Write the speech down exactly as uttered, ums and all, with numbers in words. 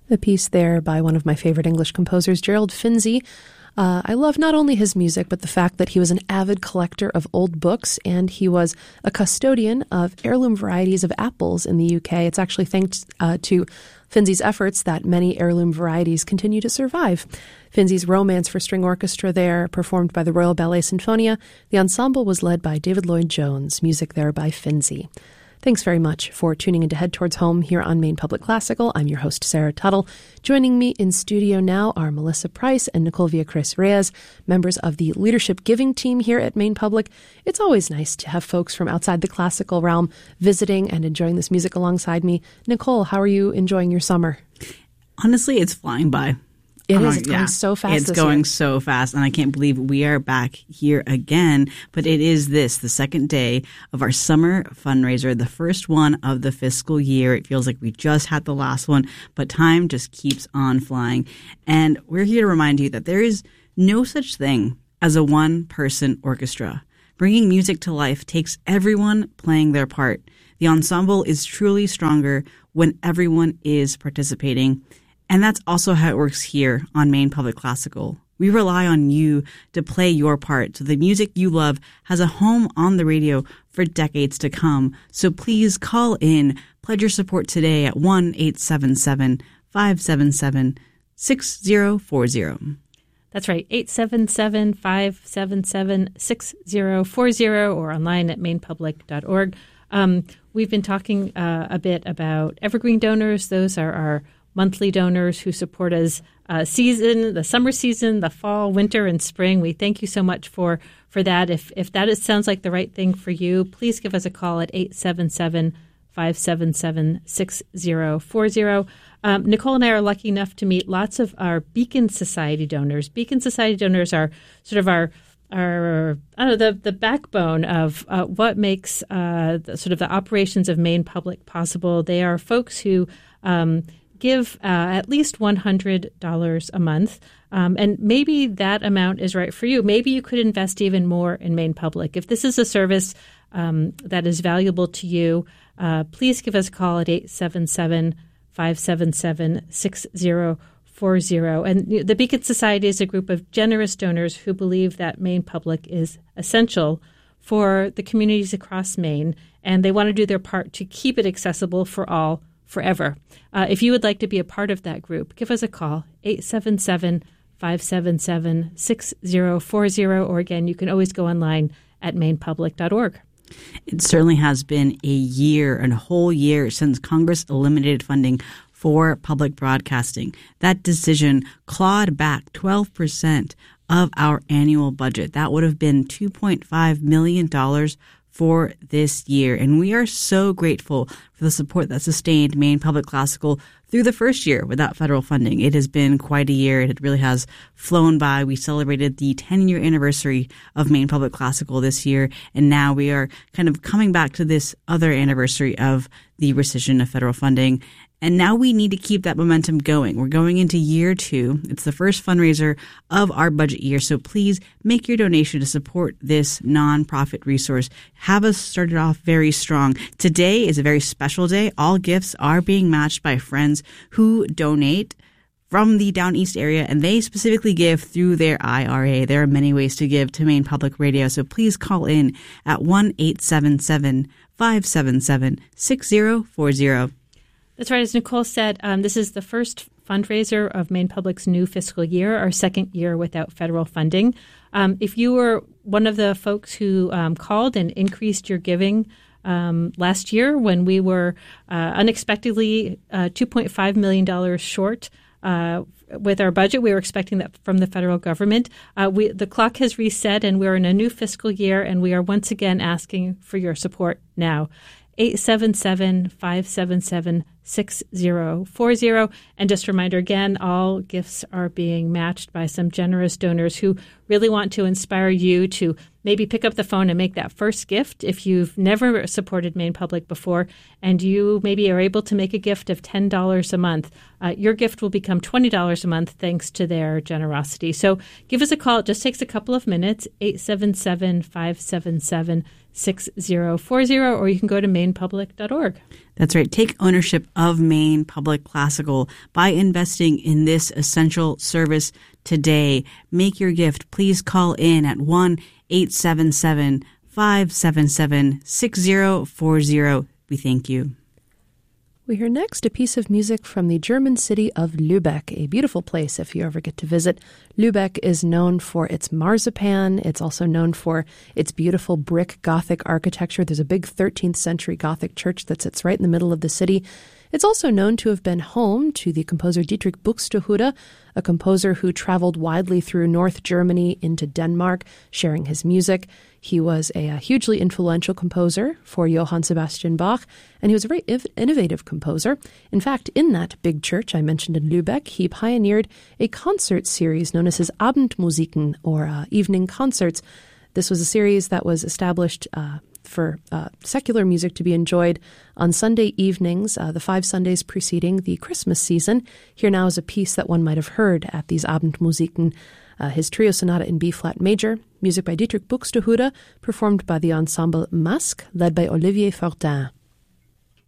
A piece there by one of my favorite English composers, Gerald Finzi. Uh, I love not only his music, but the fact that he was an avid collector of old books, and he was a custodian of heirloom varieties of apples in the U K. It's actually thanks uh, to Finzi's efforts that many heirloom varieties continue to survive. Finzi's Romance for String Orchestra there, performed by the Royal Ballet Sinfonia. The ensemble was led by David Lloyd-Jones, music there by Finzi. Thanks very much for tuning in to Head Towards Home here on Maine Public Classical. I'm your host, Sarah Tuttle. Joining me in studio now are Melissa Price and Nicole Villacres Reyes, members of the Leadership Giving team here at Maine Public. It's always nice to have folks from outside the classical realm visiting and enjoying this music alongside me. Nicole, how are you enjoying your summer? Honestly, it's flying by. It is. It's yeah. going so fast It's this going year. so fast, and I can't believe we are back here again. But it is this, the second day of our summer fundraiser, the first one of the fiscal year. It feels like we just had the last one, but time just keeps on flying. And we're here to remind you that there is no such thing as a one-person orchestra. Bringing music to life takes everyone playing their part. The ensemble is truly stronger when everyone is participating. And that's also how it works here on Maine Public Classical. We rely on you to play your part so the music you love has a home on the radio for decades to come. So please call in, pledge your support today at one eight seven seven, five seven seven, six zero four zero. That's right, eight seven seven, five seven seven, six zero four zero or online at maine public dot org. Um, we've been talking uh, a bit about evergreen donors. Those are our monthly donors who support us uh, season, the summer season, the fall, winter, and spring. We thank you so much for for that. If if that is, sounds like the right thing for you, please give us a call at eight seven seven, five seven seven, six zero four zero. Um, Nicole and I are lucky enough to meet lots of our Beacon Society donors. Beacon Society donors are sort of our Are I don't know, the the backbone of uh, what makes uh, the, sort of the operations of Maine Public possible. They are folks who um, give uh, at least one hundred dollars a month, um, and maybe that amount is right for you. Maybe you could invest even more in Maine Public. If this is a service um, that is valuable to you, uh, please give us a call at eight seven seven, five seven seven, six zero four zero. And the Beacon Society is a group of generous donors who believe that Maine Public is essential for the communities across Maine, and they want to do their part to keep it accessible for all forever. Uh, if you would like to be a part of that group, give us a call, eight seven seven, five seven seven, six zero four zero, or again, you can always go online at maine public dot org. It certainly has been a year, and a whole year, since Congress eliminated funding for public broadcasting. That decision clawed back twelve percent of our annual budget. That would have been two point five million dollars for this year. And we are so grateful for the support that sustained Maine Public Classical through the first year without federal funding. It has been quite a year. It really has flown by. We celebrated the ten-year anniversary of Maine Public Classical this year, and now we are kind of coming back to this other anniversary of the rescission of federal funding. And now we need to keep that momentum going. We're going into year two. It's the first fundraiser of our budget year. So please make your donation to support this nonprofit resource. Have us started off very strong. Today is a very special day. All gifts are being matched by friends who donate from the Down East area, and they specifically give through their I R A. There are many ways to give to Maine Public Radio. So please call in at one eight seven seven, five seven seven, six zero four zero. That's right. As Nicole said, um, this is the first fundraiser of Maine Public's new fiscal year, our second year without federal funding. Um, if you were one of the folks who um, called and increased your giving um, last year when we were uh, unexpectedly uh, two point five million dollars short uh, with our budget, we were expecting that from the federal government. Uh, we, the clock has reset, and we're in a new fiscal year, and we are once again asking for your support now. eight seven seven, five seven seven, six zero four zero. And just a reminder again, all gifts are being matched by some generous donors who really want to inspire you to maybe pick up the phone and make that first gift if you've never supported Maine Public before, and you maybe are able to make a gift of ten dollars a month. Uh, your gift will become twenty dollars a month thanks to their generosity. So give us a call. It just takes a couple of minutes, eight seven seven, five seven seven, six zero four zero, or you can go to maine public dot org. That's right. Take ownership of Maine Public Classical by investing in this essential service today. Make your gift. Please call in at one eight seven seven, five seven seven, six zero four zero. We thank you. We hear next a piece of music from the German city of Lübeck, a beautiful place if you ever get to visit. Lübeck is known for its marzipan. It's also known for its beautiful brick Gothic architecture. There's a big thirteenth century Gothic church that sits right in the middle of the city. It's also known to have been home to the composer Dietrich Buxtehude, a composer who traveled widely through North Germany into Denmark, sharing his music. He was a, a hugely influential composer for Johann Sebastian Bach, and he was a very iv- innovative composer. In fact, in that big church I mentioned in Lübeck, he pioneered a concert series known as his Abendmusiken, or uh, evening concerts. This was a series that was established uh, for uh, secular music to be enjoyed on Sunday evenings, uh, the five Sundays preceding the Christmas season. Here now is a piece that one might have heard at these Abendmusiken, uh, his trio sonata in B-flat major, music by Dietrich Buxtehude, performed by the ensemble Masque, led by Olivier Fortin.